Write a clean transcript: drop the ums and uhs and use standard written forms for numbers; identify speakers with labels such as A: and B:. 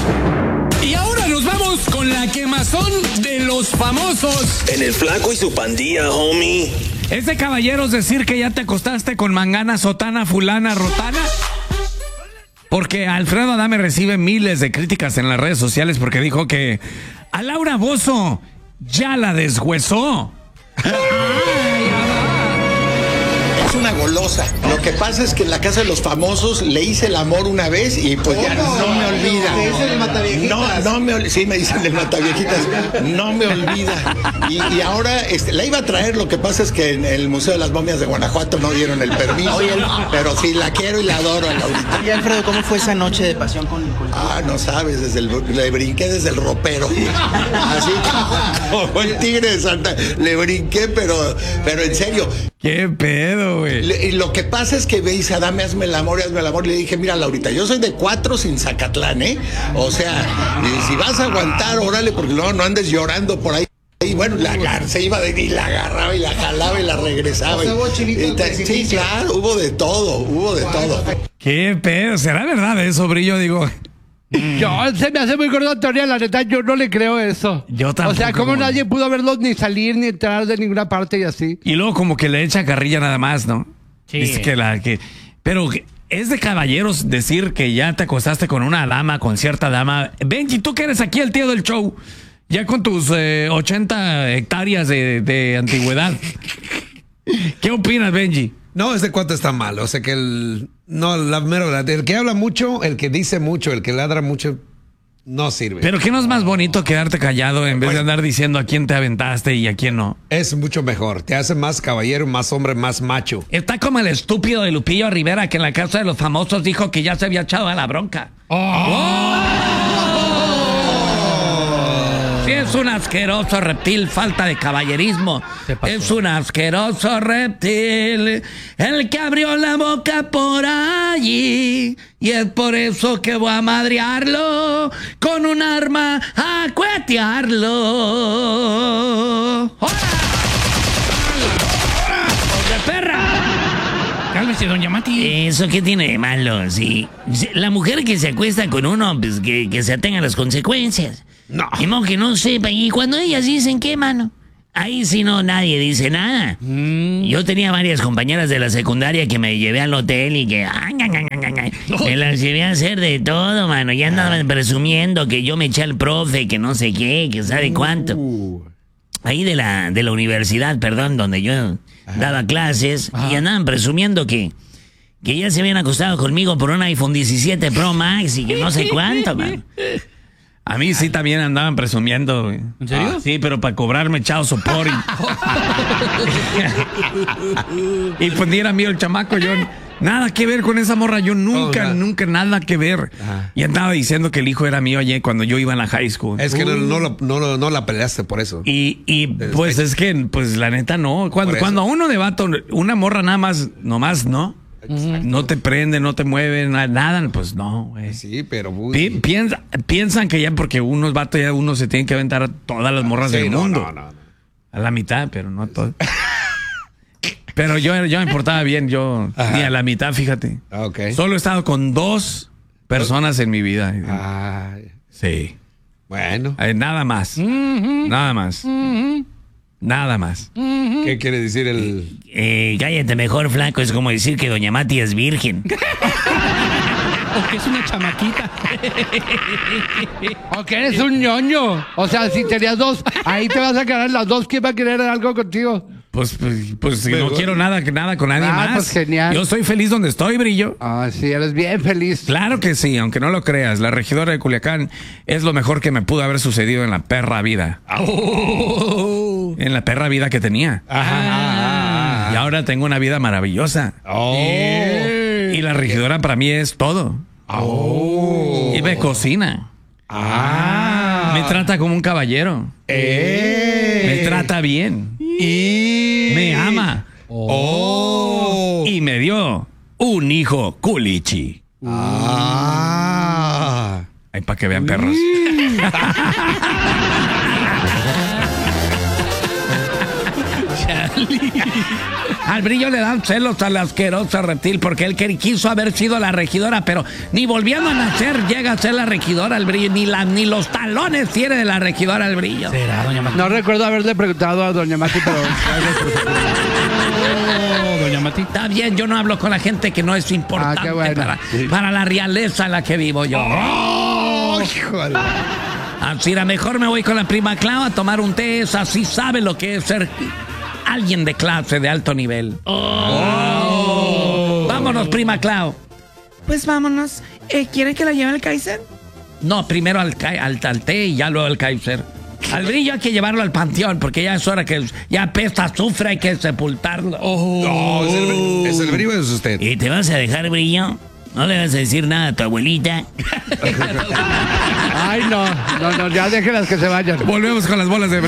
A: Y ahora nos vamos con la quemazón de los famosos.
B: En el Flaco y su pandilla, homie.
A: ¿Es de caballeros decir que ya te acostaste con mangana, sotana, fulana, rotana? Porque Alfredo Adame recibe miles de críticas en las redes sociales porque dijo que a Laura Bozzo ya la deshuesó.
C: Es una golosa. Lo que pasa es que en la casa de los famosos le hice el amor una vez y pues ya no me olvida.
D: ¿Te dicen el mataviejitas?
C: No me olvida. Sí, me dicen el mataviejitas. No me olvida. Y ahora la iba a traer. Lo que pasa es que en el Museo de las Momias de Guanajuato no dieron el permiso.
D: Oye,
C: pero sí, la quiero y la adoro a Laurita.
D: Y Alfredo, ¿cómo fue esa noche de pasión con
C: No sabes, le brinqué desde el ropero. Así como el tigre de Santa. Le brinqué, pero en serio.
A: ¿Qué pedo, güey?
C: Lo que pasa es que me dice, Adame, hazme el amor. Le dije, mira, Laurita, yo soy de 4 sin Zacatlán, ¿eh? O sea, si vas a aguantar, órale, porque no andes llorando por ahí. Y bueno, se iba y la agarraba y la jalaba y la regresaba. Sí, claro, hubo de todo.
A: ¿Qué pedo? ¿Será verdad eso, Brillo? Digo...
E: Se me hace muy gorda teoría, la neta, yo no le creo eso.
A: Yo tampoco.
E: O sea, como nadie pudo verlos ni salir ni entrar de ninguna parte y así.
A: Y luego como que le echa carrilla nada más, ¿no?
E: Sí.
A: Dice pero es de caballeros decir que ya te acostaste con una dama, con cierta dama. Benji, tú que eres aquí el tío del show, ya con tus 80 hectáreas de antigüedad. ¿Qué opinas, Benji?
F: No, ese cuate está mal. O sea que el que habla mucho, el que dice mucho, el que ladra mucho, no sirve.
A: Pero ¿qué no es más bonito quedarte callado en vez de andar diciendo a quién te aventaste y a quién no?
F: Es mucho mejor. Te hace más caballero, más hombre, más macho.
A: Está como el estúpido de Lupillo Rivera que en la casa de los famosos dijo que ya se había echado a la bronca. Sí, es un asqueroso reptil, falta de caballerismo. Es un asqueroso reptil el que abrió la boca por allí. Y es por eso que voy a madrearlo con un arma a cuetearlo. ¡Hola! ¡Hola, perra! Cálmese, doña Mati. ¿Eso qué tiene de malo? Sí. La mujer que se acuesta con uno, pues que se atenga a las consecuencias.
F: No.
A: Y modo que no sepa. Y cuando ellas dicen qué, mano, ahí sí no, nadie dice nada. Yo tenía varias compañeras de la secundaria que me llevé al hotel y que... me las llevé a hacer de todo, mano. Y andaban presumiendo que yo me eché al profe, que no sé qué, que sabe cuánto. Ahí de la universidad, perdón, donde yo daba clases. Y andaban presumiendo que ya se habían acostado conmigo por un iPhone 17 Pro Max y que no sé cuánto, mano. A mí sí también andaban presumiendo, güey.
E: ¿En serio?
A: Sí, pero para cobrarme echado sopor. Y pues ni era mío el chamaco, yo... Nada que ver con esa morra, yo nunca nada que ver. Y andaba diciendo que el hijo era mío ayer cuando yo iba a la high school.
F: Es que no la peleaste por eso.
A: Y pues es que, pues la neta no. Cuando a uno de vato, una morra nomás no. No te prende, no te mueve, nada, pues no, güey.
F: Sí, pero...
A: Piensan que ya porque uno es vato, ya uno se tiene que aventar a todas las morras del mundo.
F: No.
A: A la mitad, pero no a todas. Pero yo me portaba bien, ni a la mitad, fíjate.
F: Okay.
A: Solo he estado con 2 personas en mi vida. Sí.
F: Bueno.
A: Nada más. Nada más. Nada más.
F: ¿Qué quiere decir
A: cállate mejor, flaco. Es como decir que doña Mati es virgen.
E: O que es una chamaquita. O que eres un ñoño. O sea, si tenías 2, ahí te vas a quedar las 2. ¿Quién va a querer algo contigo?
A: Pues no quiero nada con nadie más.
E: Pues genial.
A: Yo estoy feliz donde estoy, Brillo.
E: Sí, eres bien feliz.
A: Claro que sí, aunque no lo creas. La regidora de Culiacán es lo mejor que me pudo haber sucedido en la perra vida. En la perra vida que tenía. Y ahora tengo una vida maravillosa. Y la regidora para mí es todo. Y me cocina. Me trata como un caballero. Me trata bien. Me ama. Y me dio un hijo culichi. Ay, para que vean, perros.
G: Al Brillo le dan celos al asqueroso reptil porque él quiso haber sido la regidora, pero ni volviendo a nacer llega a ser la regidora al Brillo, ni los talones tiene de la regidora al Brillo.
H: ¿Será, doña Mati?
E: No recuerdo haberle preguntado a doña Mati, pero...
H: Doña Mati.
G: Está bien, yo no hablo con la gente que no es importante
E: qué bueno.
G: para la realeza en la que vivo yo.
F: Híjole.
G: Así era, mejor me voy con la prima Clau a tomar un té, esa sí sabe lo que es ser alguien de clase de alto nivel. Vámonos, prima Clau.
D: Pues vámonos. ¿Quieren que la lleve al Kaiser?
G: No, primero al té y ya luego al Kaiser. Al Brillo hay que llevarlo al panteón porque ya es hora que ya apesta azufre, hay que sepultarlo.
F: No, es el Brillo, es usted.
A: ¿Y te vas a dejar, Brillo? ¿No le vas a decir nada a tu abuelita?
E: Ay, no, ya déjenlas que se vayan.
F: Volvemos con las bolas de